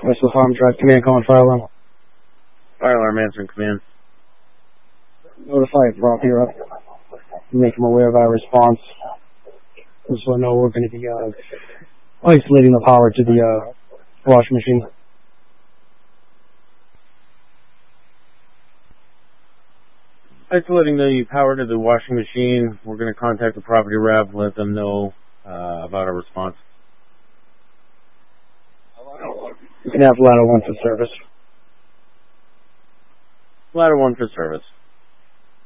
Westwood Farm Drive, command calling fire alarm. Fire alarm answering command. Notify property rep. Make them aware of our response. Just so I know we're going to be isolating the power to the washing machine. Isolating the power to the washing machine. We're going to contact the property rep, let them know about our response. You can have ladder 1 for service. Ladder 1 for service.